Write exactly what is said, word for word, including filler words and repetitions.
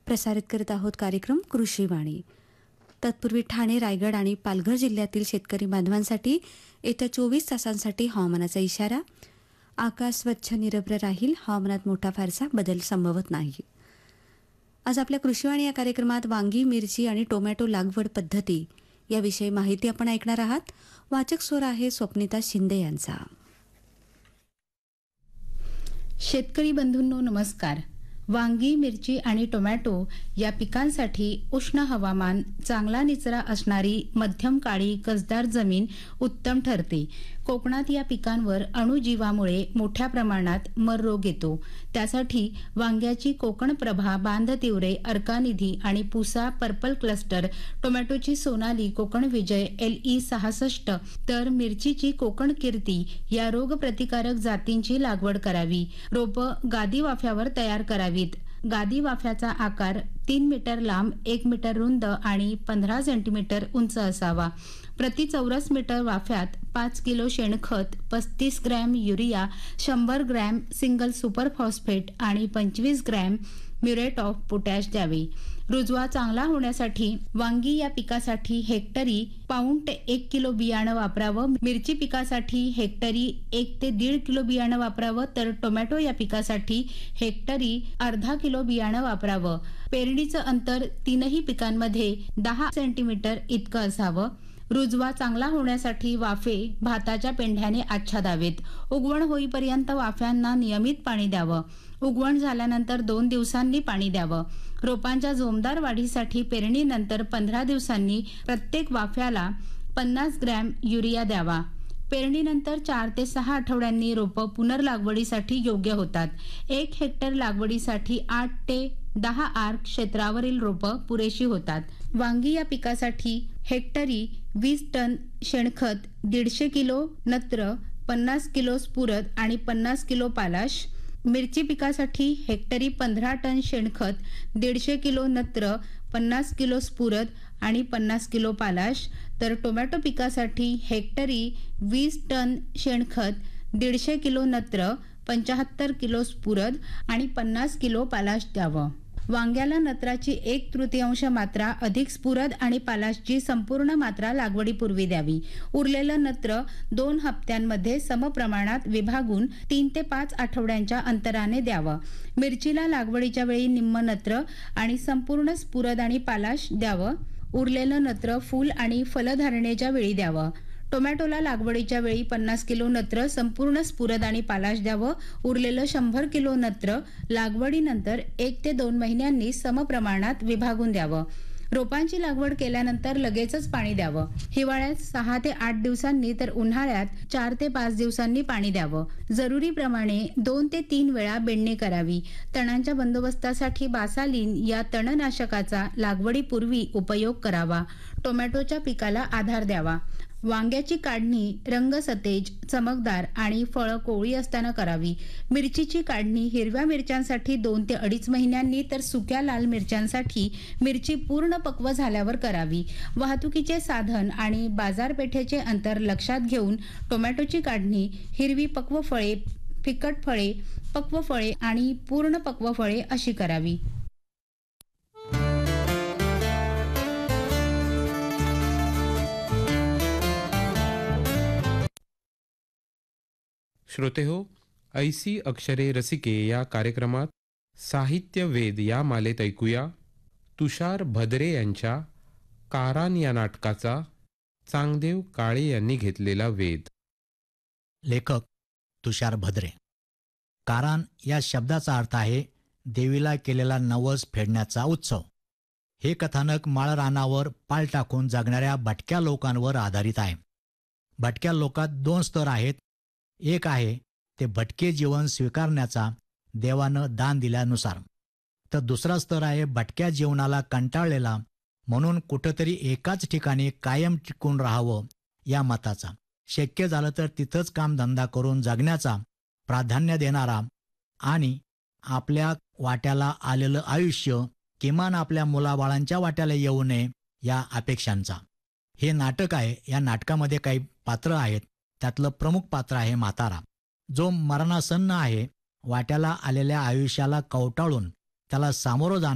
प्रसारित करत आहोत कार्यक्रम कृषीवाणी. तत्पूर्वी ठाणे, रायगड आणि पालघर जिल्ह्यातील शेतकरी बांधवांसाठी येत्या चोवीस तासांसाठी हवामानाचा इशारा. आकाश स्वच्छ निरभ्र राहील. हवामानात मोठा फारसा बदल संभवत नाही. आज आपल्या कृषीवाणी या कार्यक्रमात वांगी, मिरची आणि टोमॅटो लागवड पद्धती याविषयी माहिती आपण ऐकणार आहात. वाचक स्वर आहे स्वप्निता शिंदे यांचा. शेतकरी बंधूंनो नमस्कार. वांगी, मिरची आणि टोमॅटो या पिकांसाठी उष्ण हवामान, चांगला निचरा असणारी मध्यम काळी कसदार जमीन उत्तम ठरते. कोकणात या पिकांवर अणुजीवामुळे मोठ्या प्रमाणात मर रोग येतो. त्यासाठी वांग्याची कोकण प्रभा, बांध तिवरे, अर्कानिधी आणि पुसा पर्पल क्लस्टर, टोमॅटोची सोनाली, कोकण विजय, एल ई सहासष्ट तर मिरचीची कोकण कीर्ती या रोगप्रतिकारक जातींची लागवड करावी. रोपं गादी वाफ्यावर तयार करावीत. गादी वाफ्याचा आकार तीन मीटर लांब, एक मीटर रुंद आणि पंधरा सेंटीमीटर उंच असावा. प्रति चौरस मीटर वाफ्यात पाच किलो शेणखत, पस्तीस ग्रॅम युरिया, शंभर ग्रॅम सिंगल सुपर फॉस्फेट आणि पंचवीस ग्रॅम म्युरेट ऑफ पोटॅश द्यावे. रुजवा चांगला होण्यासाठी वांगी या पिकासाठी हेक्टरी पाऊण ते एक किलो बियाणं वापरावं. मिरची पिकासाठी हेक्टरी एक ते दीड किलो बियाणं वापरावं. तर टोमॅटो या पिकासाठी हेक्टरी अर्धा किलो बियाणं वापरावं. पेरणीचं अंतर तीनही पिकांमध्ये दहा सेंटीमीटर इतकं असावं. रुजवा चांगला होण्यासाठी वाफे भाताच्या पेंढ्याने आच्छादावेत. उगवण होईपर्यंत वाफ्यांना नियमित पाणी द्यावं. उगवण झाल्यानंतर दोन दिवसांनी पाणी द्यावं. रोपांच्या जोमदार वाढीसाठी पेरणीनंतर पंधरा दिवसांनी प्रत्येक वाफ्याला पन्नास ग्रॅम युरिया द्यावा. पेरणीनंतर चार ते सहा आठवड्यांनी रोपं पुनर्लागवडीसाठी योग्य होतात. एक हेक्टर लागवडीसाठी आठ ते दहा आर क्षेत्रावरील रोपं पुरेशी होतात. वांगी या पिकासाठी हेक्टरी वीस टन शेणखत, दीडशे किलो नत्र, पन्नास किलो स्फुरद आणि पन्नास किलो पालाश. मिरची पिकासाठी हेक्टरी पंधरा टन शेणखत, दीडशे किलो नत्र, पन्नास किलो स्फुरद आणि पन्नास किलो पालाश. तर टोमॅटो पिकासाठी हेक्टरी वीस टन शेणखत, दीडशे किलो नत्र, पंच्याहत्तर किलो स्फुरद आणि पन्नास किलो पालाश द्यावं. वांग्याला नत्राची एक तृतीयांश मात्रा अधिक स्फुरद आणि पालाशची संपूर्ण मात्रा लागवडीपूर्वी द्यावी. उरलेलं नत्र दोन हप्त्यांमध्ये समप्रमाणात विभागून तीन ते पाच आठवड्यांच्या अंतराने द्यावं. मिरचीला लागवडीच्या वेळी निम्म नत्र आणि संपूर्ण स्फुरद आणि पालाश द्यावं. उरलेलं नत्र फूल आणि फलधारणेच्या वेळी द्यावं. टोमॅटोला लागवडीच्या वेळी पन्नास किलो नत्र, संपूर्ण स्फुरद आणि पालाश द्यावं. उरलेलं शंभर किलो नत्र लागवडीनंतर एक ते दोन महिन्यांनी समप्रमाणात विभागून द्यावं. रोपांची लागवड केल्यानंतर लगेचच पाणी द्यावं. हिवाळ्यात सहा ते आठ दिवसांनी तर उन्हाळ्यात चार ते पाच दिवसांनी पाणी द्यावं. जरुरीप्रमाणे दोन ते तीन वेळा बेंडणी करावी. तणांच्या बंदोबस्तासाठी बासालिन या तणनाशकाचा लागवडीपूर्वी उपयोग करावा. टोमॅटोच्या पिकाला आधार द्यावा. वांग्याची काढणी रंग सतेज, चमकदार आणि फळं कोवळी असताना करावी. मिरचीची काढणी हिरव्या मिरच्यांसाठी दोन ते अडीच महिन्यांनी तर सुक्या लाल मिरच्यांसाठी मिरची पूर्ण पक्व झाल्यावर करावी. वाहतुकीचे साधन आणि बाजारपेठेचे अंतर लक्षात घेऊन टोमॅटोची काढणी हिरवी पक्व फळे, फिकट फळे, पक्व फळे आणि पूर्ण पक्व फळे अशी करावी. श्रोतेहो, ऐसी अक्षरे रसिके या कार्यक्रमात साहित्य वेद या मालेत ऐकूया तुषार भद्रे यांच्या कारान या नाटकाचा चांगदेव काळे यांनी घेतलेला वेध. लेखक तुषार भद्रे. कारान या शब्दाचा अर्थ आहे देवीला केलेला नवस फेडण्याचा उत्सव. हे कथानक माळरानावर पाल टाकून जगणाऱ्या भटक्या लोकांवर आधारित आहे. भटक्या लोकात दोन स्तर आहेत. एक आहे ते भटके जीवन स्वीकारण्याचा देवानं दान दिल्यानुसार, तर दुसरा स्तर आहे भटक्या जीवनाला कंटाळलेला म्हणून कुठंतरी एकाच ठिकाणी कायम टिकून राहावं या मताचा. शक्य झालं तर तिथंच कामधंदा करून जगण्याचा प्राधान्य देणारा आणि आपल्या वाट्याला आलेलं आयुष्य किमान आपल्या मुलाबाळांच्या वाट्याला येऊ नये या अपेक्षांचा. हे नाटक आहे. या नाटकामध्ये काही पात्र आहेत. त्यातलं प्रमुख पात्र आहे म्हातारा, जो मरणासन्न आहे. वाट्याला आलेल्या आयुष्याला कवटाळून त्याला सामोरं जाणं